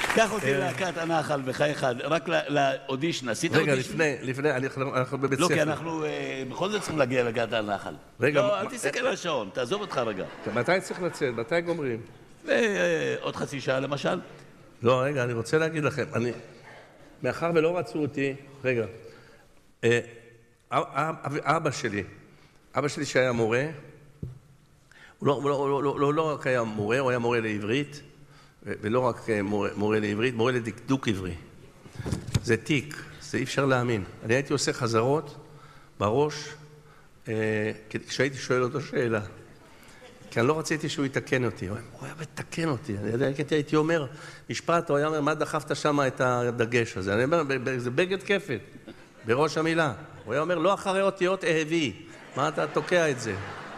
קח אותי להקת הנחל בחייך, רק לאודישן, עשית רגע, אודישן? לפני, אנחנו בבית לא, כי ספר. אנחנו בכל זאת צריכים להגיע להקת הנחל. רגע, לא, אל תסתכל על השעון, תעזוב אותך רגע. מתי צריך לצאת? מתי גומרים? עוד חצי שעה למשל. לא, רגע, אני רוצה להגיד לכם, מאחר ולא רצו אותי, רגע, אבא שלי שהיה מורה, הוא לא רק היה מורה, הוא היה מורה לעברית, ולא רק מורה לעברית, מורה לדקדוק עברי. זה תיק, זה אי אפשר להאמין. אני הייתי עושה חזרות בראש, כשהייתי שואל אותו שאלה. כי אני לא רציתי שהוא יתקן אותי. הוא היה מתקן אותי. הייתי אומר, משפט, הוא היה אומר, מה דחפת שם את הדגש הזה? אני אומר, זה בגד כפת, בראש המילה. הוא היה אומר, לא אחרי אותיות אהבי. מה אתה תוקע את זה?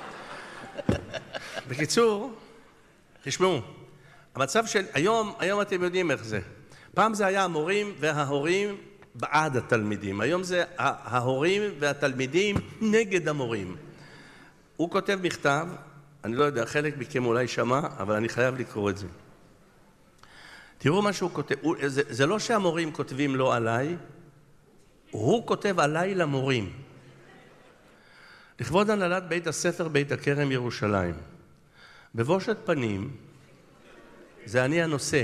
בקיצור, תשמעו, המצב של היום אתם יודעים איך זה. פעם זה היה המורים וההורים בעד התלמידים. היום זה ההורים והתלמידים נגד המורים. הוא כותב מכתב, אני לא יודע, חלק מכם אולי שמע, אבל אני חייב לקרוא את זה. תראו מה שהוא כותב. זה לא שהמורים כותבים לא עליי, הוא כותב עליי למורים. לכבוד הנהלת בית הספר בית הכרם ירושלים. בבושת פנים, זה אני הנושא.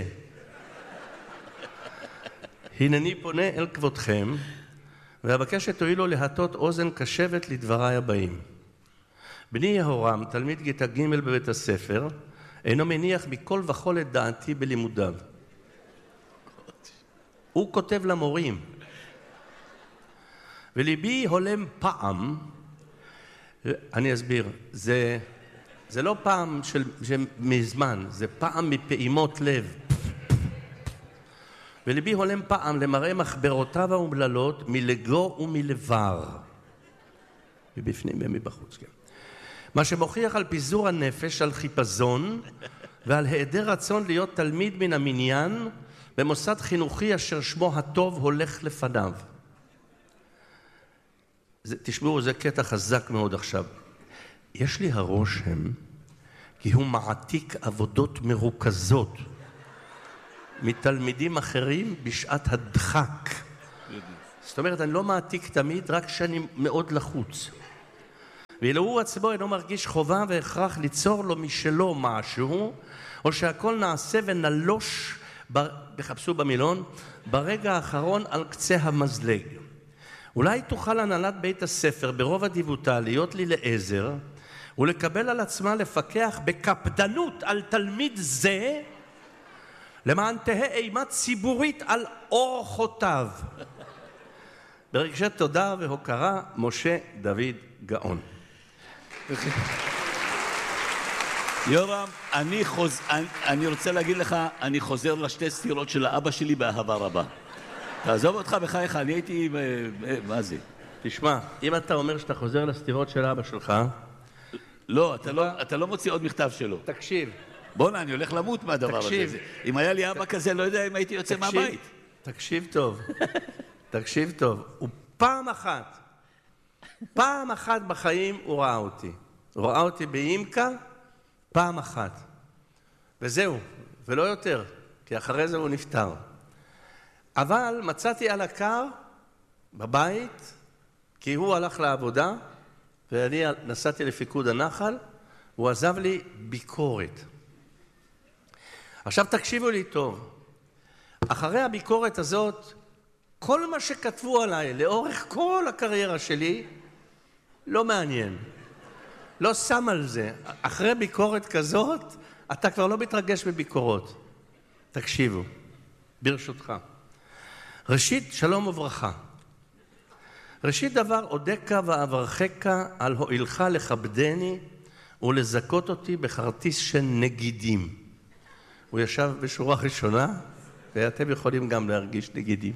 הנני פונה אל כבודכם, ואבקש שתואילו להטות אוזן קשבת לדבריי הבאים. בני יהורם, תלמיד כיתה ג' בבית הספר, אינו מניח מכל וכל את דעתי בלימודיו. הוא כותב למורים. וליבי הולם פעם, אני אסביר, זה לא פעם מזמן, זה פעם מפעימות לב. וליבי הולם פעם למראה מחברותיו האומללות מלגו ומלבר. מבפנים ומבחוץ, כן. מה שמוכיח על פיזור הנפש, על חיפזון ועל היעדר רצון להיות תלמיד מן המניין במוסד חינוכי אשר שמו הטוב הולך לפניו. תשמעו, זה קטע חזק מאוד עכשיו. יש לי הרושם כי הוא מעתיק עבודות מרוכזות מתלמידים אחרים בשעת הדחק. זאת אומרת, אני לא מעתיק תמיד, רק שאני מאוד לחוץ. ואילו הוא עצמו אינו מרגיש חובה והכרח ליצור לו משלו משהו, או שהכל נעשה ונלוש, בחפשו במילון, ברגע האחרון על קצה המזלג. אולי תוכל הנהלת בית הספר ברוב אדיבותה להיות לי לעזר, ולקבל על עצמה לפקח בקפדנות על תלמיד זה, למען תהא אימה ציבורית על אורחותיו. ברגשי תודה והוקרה, משה דוד גאון. יורם, אני רוצה להגיד לך, אני חוזר לשתי סתירות של האבא שלי באהבה רבה. תעזוב אותך בחייך, אני הייתי... מה זה? תשמע, אם אתה אומר שאתה חוזר לסתירות של אבא שלך... לא, אתה לא מוציא עוד מכתב שלו. תקשיב. בוא'נה, אני הולך למות מהדבר הזה. אם היה לי אבא כזה, לא יודע אם הייתי יוצא מהבית. תקשיב טוב. תקשיב טוב. פעם אחת בחיים הוא ראה אותי. הוא ראה אותי באימקה פעם אחת. וזהו, ולא יותר, כי אחרי זה הוא נפטר. אבל מצאתי על הקר בבית, כי הוא הלך לעבודה, ואני נסעתי לפיקוד הנחל, הוא עזב לי ביקורת. עכשיו תקשיבו לי טוב. אחרי הביקורת הזאת, כל מה שכתבו עליי לאורך כל הקריירה שלי, לא מעניין. לא שם על זה. אחרי ביקורת כזאת, אתה כבר לא מתרגש בביקורות. תקשיבו, ברשותך. ראשית, שלום וברכה. ראשית דבר, אודקה ואברכך על הועילך לכבדני ולזכות אותי בכרטיס של נגידים. הוא ישב בשורה ראשונה, ואתם יכולים גם להרגיש נגידים.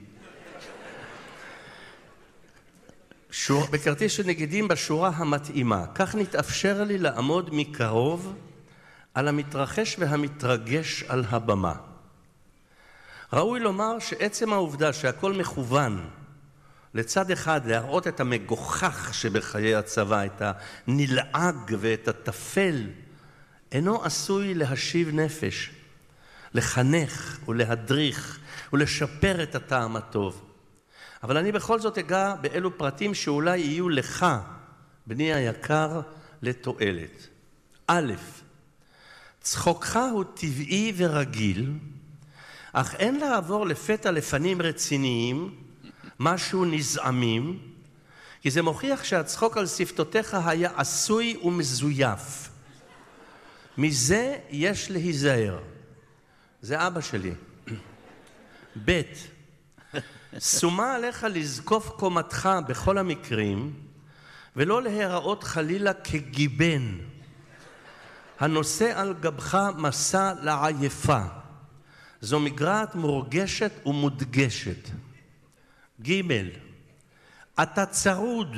בכרטיס של נגידים בשורה המתאימה. כך נתאפשר לי לעמוד מקרוב על המתרחש והמתרגש על הבמה. ראוי לומר שעצם העובדה שהכל מכוון לצד אחד להראות את המגוחך שבחיי הצבא, את הנלעג ואת התפל, אינו עשוי להשיב נפש. לחנך ולהדריך ולשפר את הטעם הטוב. אבל אני בכל זאת אגע באלו פרטים שאולי יהיו לך, בני היקר, לתועלת. א', צחוקך הוא טבעי ורגיל, אך אין לעבור לפתע לפנים רציניים, משהו נזעמים, כי זה מוכיח שהצחוק על שפתותיך היה עשוי ומזויף. מזה יש להיזהר. זה אבא שלי. ב', שומה עליך לזקוף קומתך בכל המקרים, ולא להיראות חלילה כגיבן, הנושא על גבך מסע לעייפה. זו מגרעת מורגשת ומודגשת. ג', אתה צרוד.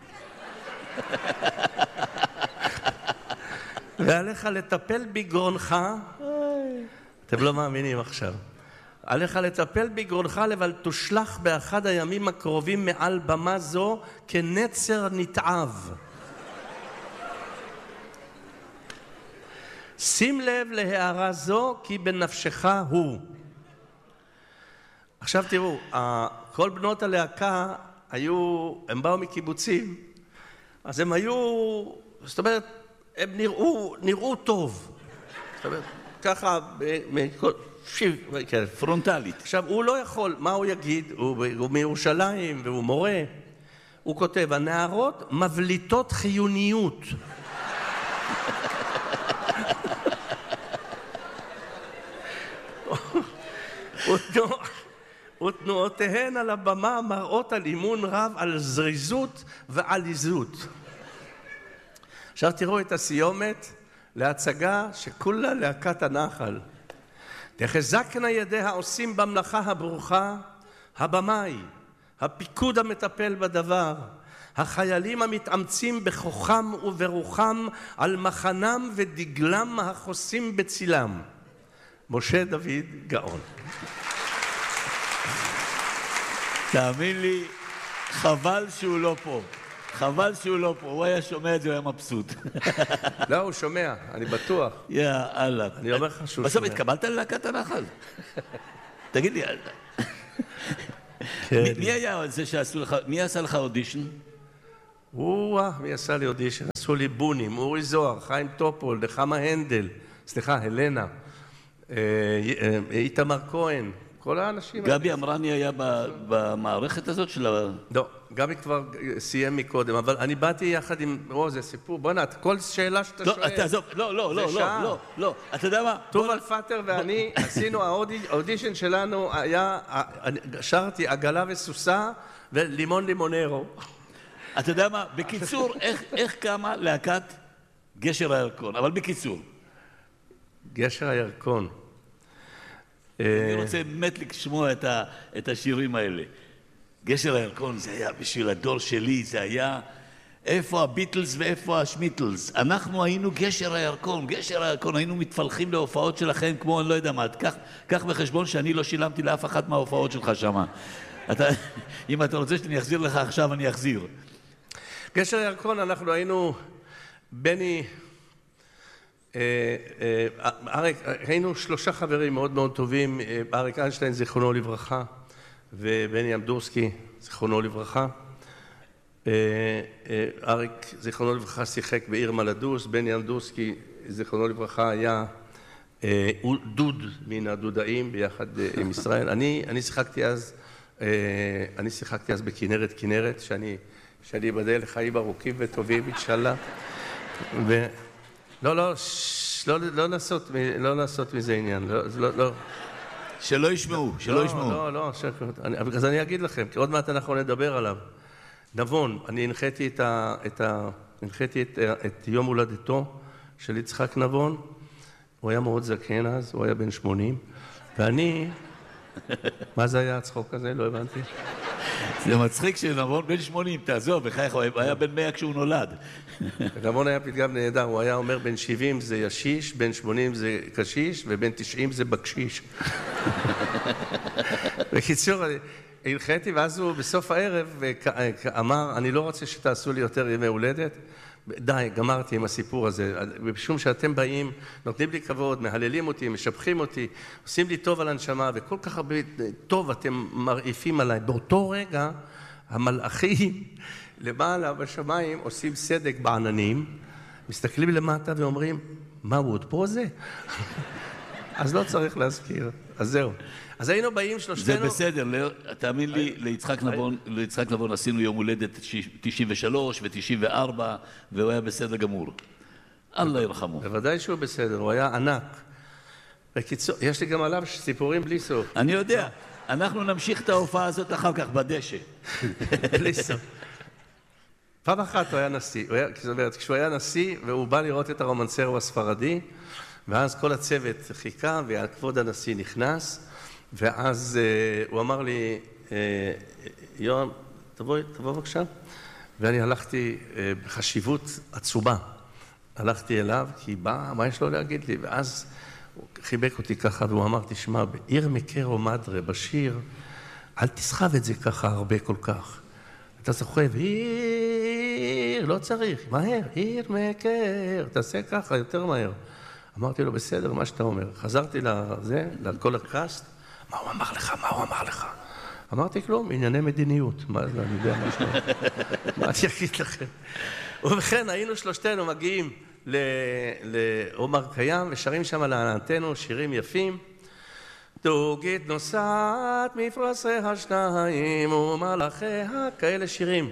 ועליך לטפל בגרונך, אתם לא מאמינים עכשיו, עליך לטפל בגרונך לבל תושלח באחד הימים הקרובים מעל במה זו כנצר נתעב. שים לב להערה זו כי בנפשך הוא. עכשיו תראו, כל בנות הלהקה הם באו מקיבוצים, אז הם היו, זאת אומרת, הם נראו טוב. זאת אומרת, ככה, פרונטלית. עכשיו, הוא לא יכול, מה הוא יגיד? הוא מירושלים והוא מורה. הוא כותב, הנערות מבליטות חיוניות. ותנועותיהן על הבמה מראות על אימון רב, על זריזות ועליזות. עכשיו תראו את הסיומת להצגה שכולה להקת הנחל. תחזקנה ידי העושים במלאכה הברוכה, הבמאי, הפיקוד המטפל בדבר, החיילים המתאמצים בכוחם וברוחם על מחנם ודגלם החוסים בצילם. משה דוד גאון. תאמין לי, חבל שהוא לא פה. חבל שהוא לא פה. הוא היה שומע את זה, הוא היה מבסוט. לא, הוא שומע, אני בטוח. יא אללה. אני אומר לך שהוא שומע. בסוף התקבלת ללהקת הנחל? תגיד לי, מי היה זה שעשו לך, מי עשה לך אודישן? מי עשה לי אודישן? עשו לי בונים, אורי זוהר, חיים טופול, נחמה הנדל, סליחה, הלנה, איתמר כהן, כל האנשים. גבי אמרני היה במערכת הזאת של ה... לא, גבי כבר סיים מקודם, אבל אני באתי יחד עם... זה סיפור, בוא נת, כל שאלה שאתה שואל... לא, תעזוב, לא, אתה יודע מה? טובל פטר ואני עשינו, האודישן שלנו היה, שרתי עגלה וסוסה ולימון לימונרו. אתה יודע מה? בקיצור, איך קמה להקת גשר הירקון? אבל בקיצור. גשר הירקון. אני רוצה באמת לשמוע את השירים האלה. גשר הירקון זה היה בשביל הדור שלי, זה היה איפה הביטלס ואיפה השמיטלס. אנחנו היינו גשר הירקון, היינו מתפלחים להופעות שלכם כמו אני לא יודע מה. קח בחשבון שאני לא שילמתי לאף אחת מההופעות שלך שם. אם אתה רוצה שאני אחזיר לך עכשיו, אני אחזיר. גשר הירקון, אנחנו היינו, בני, היינו 3 חברים מאוד מאוד טובים, אריק איינשטיין, זיכרונו לברכה, ובני אמדורסקי, זיכרונו לברכה. אריק, זיכרונו לברכה, שיחק בעיר מלדוס, בני אמדורסקי, זיכרונו לברכה, היה דוד מן הדודאים ביחד עם ישראל. אני שיחקתי אז בכנרת, שאני אבדל לחיים ארוכים וטובים, אינשאללה. לא לעשות מזה עניין, לא. שלא ישמעו. לא, אז אני אגיד לכם, כי עוד מעט אנחנו נדבר עליו. נבון, אני הנחיתי את יום הולדתו של יצחק נבון, הוא היה מאוד זקן אז, הוא היה בן 80, ואני, מה זה היה הצחוק הזה? לא הבנתי. זה מצחיק שנבון בן 80, תעזוב, בחייך, הוא היה בן 100 כשהוא נולד. נבון היה פתגם נהדר, הוא היה אומר בן 70 זה ישיש, בן 80 זה קשיש, ובן 90 זה בקשיש. בקיצור, הנחיתי, ואז הוא בסוף הערב אמר, אני לא רוצה שתעשו לי יותר ימי הולדת, די, גמרתי עם הסיפור הזה. בשום שאתם באים, נותנים לי כבוד, מהללים אותי, משבחים אותי, עושים לי טוב על הנשמה, וכל כך הרבה טוב אתם מרעיפים עליי. באותו רגע, המלאכים למעלה בשמיים עושים סדק בעננים, מסתכלים למטה ואומרים, מה הוא עוד פה זה? אז לא צריך להזכיר. אז זהו. אז היינו באים שלושתנו... זה בסדר, תאמין לי, ליצחק נבון עשינו יום הולדת 93 ו-94, והוא היה בסדר גמור. אללה ירחמו. בוודאי שהוא בסדר, הוא היה ענק. בקיצור, יש לי גם עליו סיפורים בלי סוף. אני יודע, אנחנו נמשיך את ההופעה הזאת אחר כך בדשא. בלי סוף. פעם אחת הוא היה נשיא, זאת אומרת, כשהוא היה נשיא והוא בא לראות את הרומנסרו הספרדי, ואז כל הצוות חיכה וכבוד הנשיא נכנס, ואז הוא אמר לי, יואם, תבוא בבקשה. ואני הלכתי בחשיבות עצומה. הלכתי אליו, כי מה יש לו להגיד לי? ואז הוא חיבק אותי ככה, והוא אמר, תשמע, בעיר מקרו מדרה, בשיר, אל תסחב את זה ככה הרבה כל כך. אתה סוחב, עיר, לא צריך, מהר, עיר מקר, תעשה ככה יותר מהר. אמרתי לו, בסדר, מה שאתה אומר. חזרתי לזה, לכל הקאסט, מה הוא אמר לך? מה הוא אמר לך? אמרתי כלום, ענייני מדיניות. מה זה, אני יודע מה שאתה... מה אני אגיד לכם? ובכן, היינו שלושתנו מגיעים לעומר קיים, ושרים שם לענתנו שירים יפים. דוגית נוסעת מפרשי השניים ומלאכיה, כאלה שירים.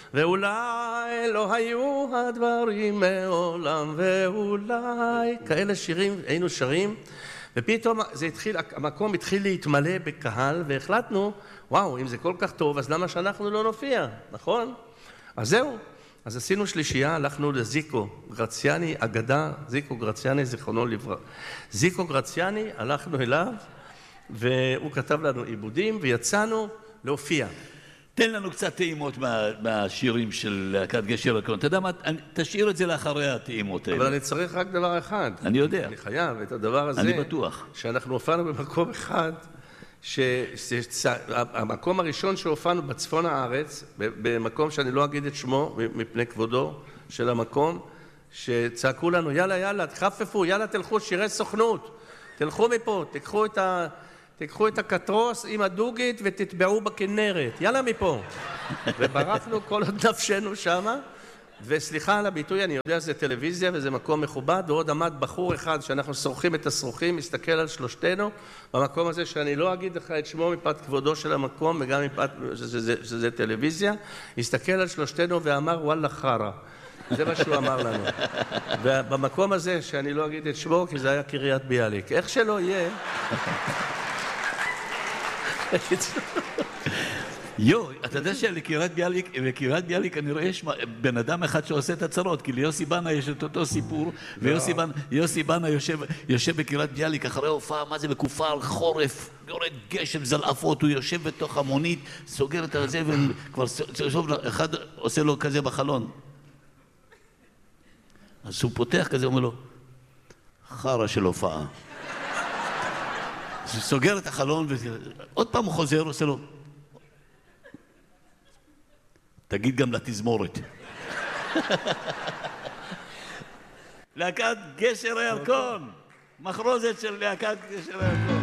ואולי לא היו הדברים מעולם, ואולי כאלה שירים, היינו שרים, ופתאום המקום התחיל להתמלא בקהל, והחלטנו, וואו, אם זה כל כך טוב, אז למה שאנחנו לא נופיע, נכון? אז זהו, אז עשינו שלישייה, הלכנו לזיקו גרציאני, אגדה, זיקו גרציאני, זיכרונו לברכה. זיקו גרציאני, הלכנו אליו, והוא כתב לנו עיבודים, ויצאנו להופיע. תן לנו קצת טעימות מהשירים של להקת גשר הירקון. אתה יודע מה, תשאיר את זה לאחרי הטעימות האלה. אבל אני צריך רק דבר אחד. אני יודע. אני חייב את הדבר הזה. אני בטוח. שאנחנו הופענו במקום אחד, המקום הראשון שהופענו בצפון הארץ, במקום שאני לא אגיד את שמו, מפני כבודו של המקום, שצעקו לנו, יאללה, יאללה, תחפפו, יאללה, תלכו שירי סוכנות. תלכו מפה, תיקחו את הקטרוס עם הדוגית ותטבעו בכנרת. יאללה מפה. וברחנו כל עוד נפשנו שמה. וסליחה על הביטוי, אני יודע שזה טלוויזיה וזה מקום מכובד, ועוד עמד בחור אחד שאנחנו שורכים את השרוכים, מסתכל על שלושתנו, במקום הזה שאני לא אגיד לך את שמו מפאת כבודו של המקום, וגם מפאת שזה טלוויזיה, הסתכל על שלושתנו ואמר, וואלה חרה. זה מה שהוא אמר לנו. ובמקום הזה שאני לא אגיד את שמו, כי זה היה קריית ביאליק. איך שלא יהיה... אתה יודע שלקריית ביאליק אני רואה יש בן אדם אחד שעושה את הצרות, כי ליוסי בנה יש את אותו סיפור, ויוסי בנה יושב בקריית ביאליק אחרי הופעה, מה זה בכופר, חורף, יורד גשם, זלעפות, הוא יושב בתוך המונית, סוגר את הזה, וכבר אחד עושה לו כזה בחלון. אז הוא פותח כזה, אומר לו, חרה של הופעה. אז הוא סוגר את החלון, ועוד פעם הוא חוזר, עושה לו, תגיד גם לתזמורת. להקת גשר הירקון, מחרוזת של להקת גשר הירקון.